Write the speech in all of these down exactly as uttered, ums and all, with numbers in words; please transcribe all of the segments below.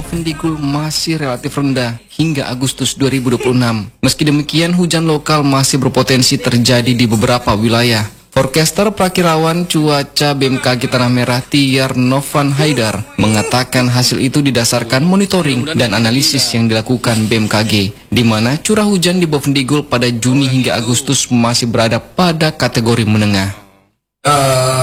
Bovendigul masih relatif rendah hingga Agustus dua ribu dua puluh enam. Meski demikian, hujan lokal masih berpotensi terjadi di beberapa wilayah. Forecaster Prakirawan Cuaca B M K G Tanah Merah Tiar Novan Haidar mengatakan hasil itu didasarkan monitoring dan analisis yang dilakukan B M K G, di mana curah hujan di Bovendigul pada Juni hingga Agustus masih berada pada kategori menengah. Uh,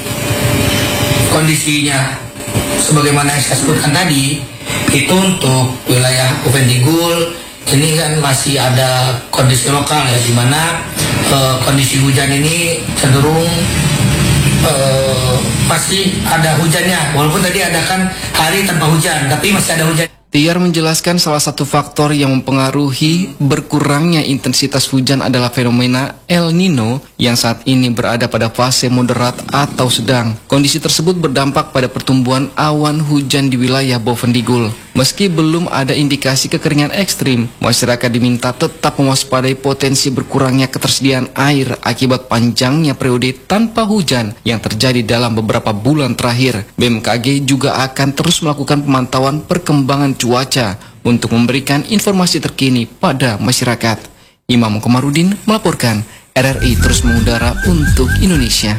kondisinya sebagaimana yang saya sebutkan tadi, itu untuk wilayah Bovendigul ini kan masih ada kondisi lokal ya, di mana uh, kondisi hujan ini cenderung uh, masih ada hujannya, walaupun tadi ada kan hari tanpa hujan, tapi masih ada hujan. Tiar menjelaskan salah satu faktor yang mempengaruhi berkurangnya intensitas hujan adalah fenomena El Nino yang saat ini berada pada fase moderat atau sedang. Kondisi tersebut berdampak pada pertumbuhan awan hujan di wilayah Bovendigul. Meski belum ada indikasi kekeringan ekstrim, masyarakat diminta tetap mewaspadai potensi berkurangnya ketersediaan air akibat panjangnya periode tanpa hujan yang terjadi dalam beberapa bulan terakhir. B M K G juga akan terus melakukan pemantauan perkembangan cuaca untuk memberikan informasi terkini pada masyarakat. Imam Komarudin melaporkan, R R I terus mengudara untuk Indonesia.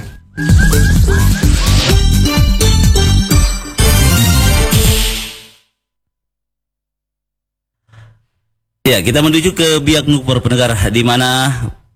Ya, kita menuju ke Biak Nupor pendengar, di mana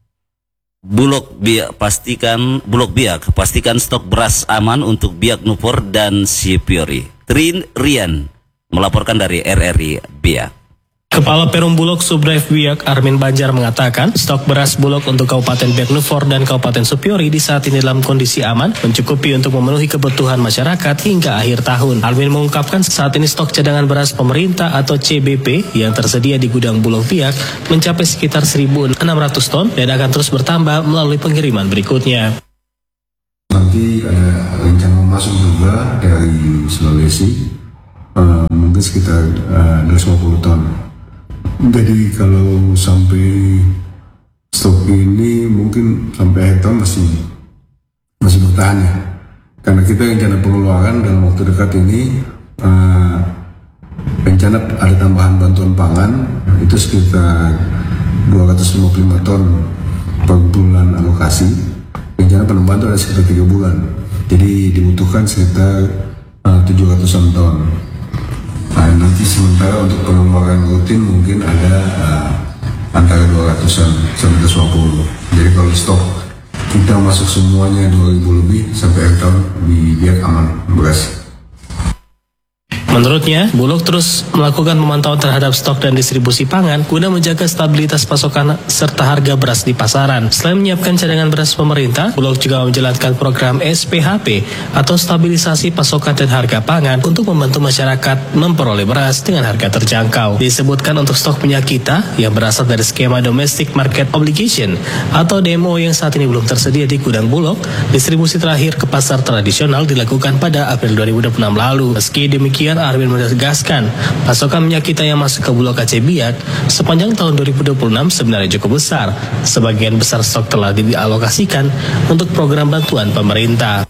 Bulog Biak pastikan Bulog Biak pastikan stok beras aman untuk Biak Nupor dan Sipiori. Trin Rian melaporkan dari R R I Biak. Kepala Perum Bulog Subdrive Biak Armin Banjar mengatakan stok beras Bulog untuk Kabupaten Biak Nupor dan Kabupaten Sipiori di saat ini dalam kondisi aman, mencukupi untuk memenuhi kebutuhan masyarakat hingga akhir tahun. Armin mengungkapkan saat ini stok cadangan beras pemerintah atau C B P yang tersedia di gudang Bulog Biak mencapai sekitar seribu enam ratus ton dan akan terus bertambah melalui pengiriman berikutnya. Nanti ada rencana masuk juga dari Sulawesi, uh, mungkin sekitar uh, dua ratus lima puluh ton. Jadi kalau sampai stok ini mungkin sampai akhir tahun masih masih bertahan ya. Karena kita rencana pengeluaran dalam waktu dekat ini, uh, rencana ada tambahan bantuan pangan itu sekitar dua ratus lima puluh lima ton per bulan alokasi. Rencana penambahan itu ada sekitar tiga bulan. Jadi dibutuhkan sekitar uh, tujuh ratusan ton. Nah, nanti sementara untuk pengeluaran rutin mungkin ada uh, antara dua ratusan sampai dua ratus lima puluh. Jadi kalau stok kita masuk semuanya dua ribu lebih sampai akhir tahun biar aman beras. Menurutnya, Bulog terus melakukan pemantauan terhadap stok dan distribusi pangan guna menjaga stabilitas pasokan serta harga beras di pasaran. Selain menyiapkan cadangan beras pemerintah, Bulog juga menjalankan program S P H P atau stabilisasi pasokan dan harga pangan untuk membantu masyarakat memperoleh beras dengan harga terjangkau. Disebutkan untuk stok minyak kita yang berasal dari skema Domestic Market Obligation atau D M O yang saat ini belum tersedia di gudang Bulog, distribusi terakhir ke pasar tradisional dilakukan pada April dua ribu dua puluh enam lalu. Meski demikian, Armin menegaskan pasokan minyak kita yang masuk ke Bulog A C Biak sepanjang tahun dua ribu dua puluh enam sebenarnya cukup besar. Sebagian besar stok telah dialokasikan untuk program bantuan pemerintah.